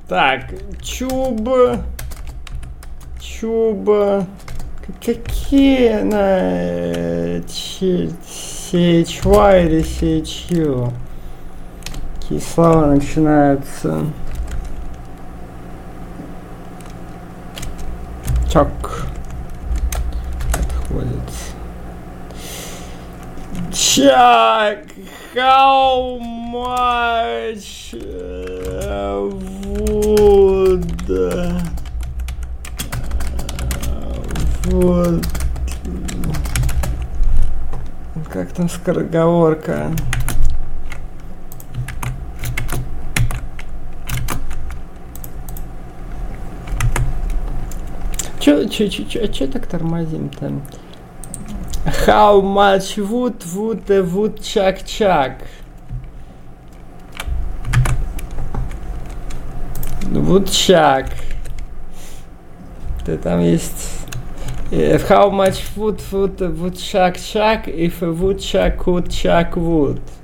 Так, чуб. Какие на CHY или CHU? Какие слова начинаются? Чак. Отходит. Чак. How much would как там скороговорка? Чё так тормозим-то? How much would a woodchuck? Woodchuck. Да там есть... How much would a woodchuck chuck if a woodchuck could chuck wood?